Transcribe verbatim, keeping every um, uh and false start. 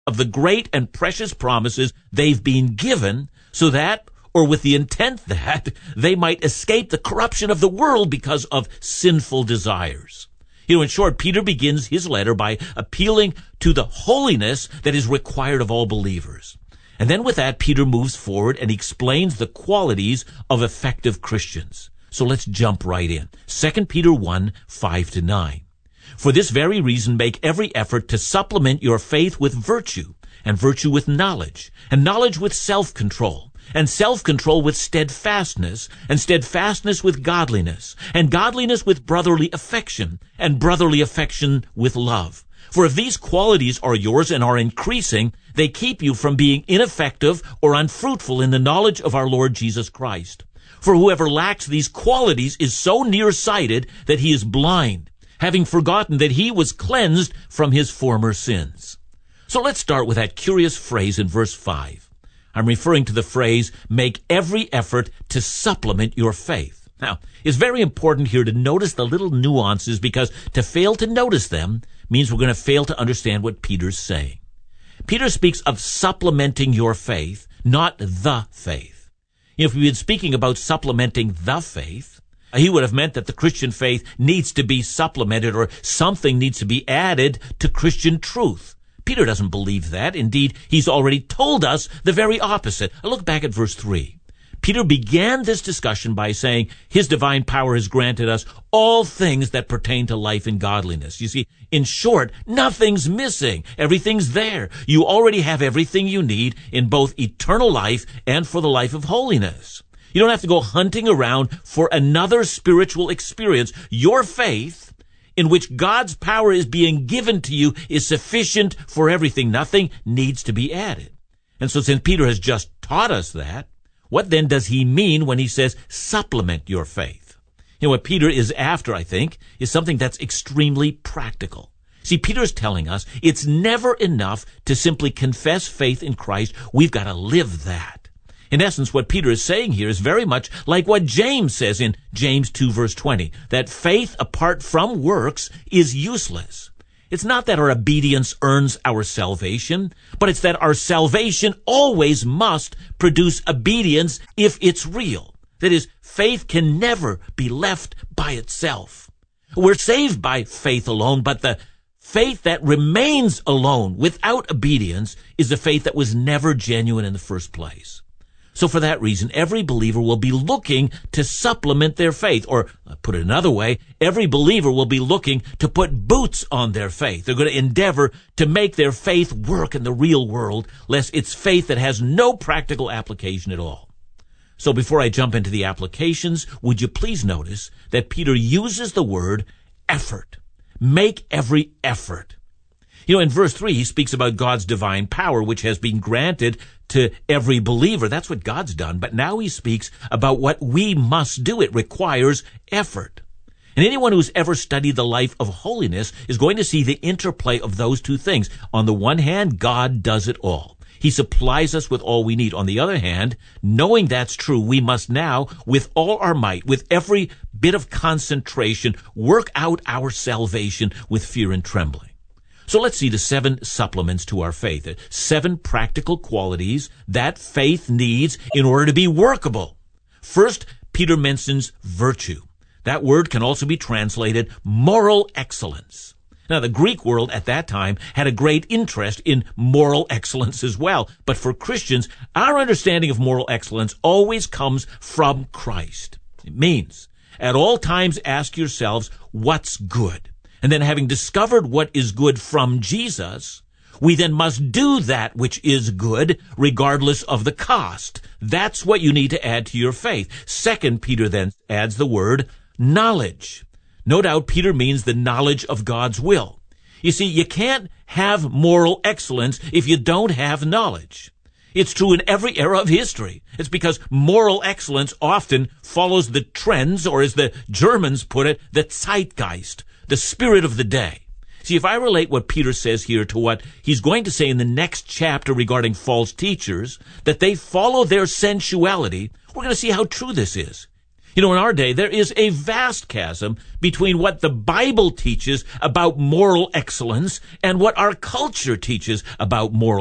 of the great and precious promises they've been given, so that, or with the intent that, they might escape the corruption of the world because of sinful desires. You know, in short, Peter begins his letter by appealing to the holiness that is required of all believers. And then with that, Peter moves forward and explains the qualities of effective Christians. So let's jump right in. Second Peter one, five to nine. For this very reason, make every effort to supplement your faith with virtue, and virtue with knowledge, and knowledge with self-control, and self-control with steadfastness, and steadfastness with godliness, and godliness with brotherly affection, and brotherly affection with love. For if these qualities are yours and are increasing, they keep you from being ineffective or unfruitful in the knowledge of our Lord Jesus Christ. For whoever lacks these qualities is so nearsighted that he is blind, having forgotten that he was cleansed from his former sins. So let's start with that curious phrase in verse five. I'm referring to the phrase, make every effort to supplement your faith. Now, it's very important here to notice the little nuances, because to fail to notice them means we're going to fail to understand what Peter's saying. Peter speaks of supplementing your faith, not the faith. If we'd been speaking about supplementing the faith, he would have meant that the Christian faith needs to be supplemented, or something needs to be added to Christian truth. Peter doesn't believe that. Indeed, he's already told us the very opposite. Look back at verse three. Peter began this discussion by saying, his divine power has granted us all things that pertain to life and godliness. You see, in short, nothing's missing. Everything's there. You already have everything you need in both eternal life and for the life of holiness. You don't have to go hunting around for another spiritual experience. Your faith, in which God's power is being given to you, is sufficient for everything. Nothing needs to be added. And so since Peter has just taught us that, what then does he mean when he says supplement your faith? You know, what Peter is after, I think, is something that's extremely practical. See, Peter's telling us it's never enough to simply confess faith in Christ. We've got to live that. In essence, what Peter is saying here is very much like what James says in James two, verse twenty, that faith apart from works is useless. It's not that our obedience earns our salvation, but it's that our salvation always must produce obedience if it's real. That is, faith can never be left by itself. We're saved by faith alone, but the faith that remains alone without obedience is a faith that was never genuine in the first place. So for that reason, every believer will be looking to supplement their faith. Or, uh, put it another way, every believer will be looking to put boots on their faith. They're going to endeavor to make their faith work in the real world, lest it's faith that has no practical application at all. So before I jump into the applications, would you please notice that Peter uses the word effort. Make every effort. You know, in verse three, he speaks about God's divine power, which has been granted to every believer. That's what God's done. But now he speaks about what we must do. It requires effort. And anyone who's ever studied the life of holiness is going to see the interplay of those two things. On the one hand, God does it all. He supplies us with all we need. On the other hand, knowing that's true, we must now, with all our might, with every bit of concentration, work out our salvation with fear and trembling. So let's see the seven supplements to our faith, seven practical qualities that faith needs in order to be workable. First, Peter mentions virtue. That word can also be translated moral excellence. Now, the Greek world at that time had a great interest in moral excellence as well. But for Christians, our understanding of moral excellence always comes from Christ. It means, at all times ask yourselves, what's good? And then having discovered what is good from Jesus, we then must do that which is good regardless of the cost. That's what you need to add to your faith. Second, Peter then adds the word knowledge. No doubt Peter means the knowledge of God's will. You see, you can't have moral excellence if you don't have knowledge. It's true in every era of history. It's because moral excellence often follows the trends, or as the Germans put it, the Zeitgeist, the spirit of the day. See, if I relate what Peter says here to what he's going to say in the next chapter regarding false teachers, that they follow their sensuality, we're going to see how true this is. You know, in our day, there is a vast chasm between what the Bible teaches about moral excellence and what our culture teaches about moral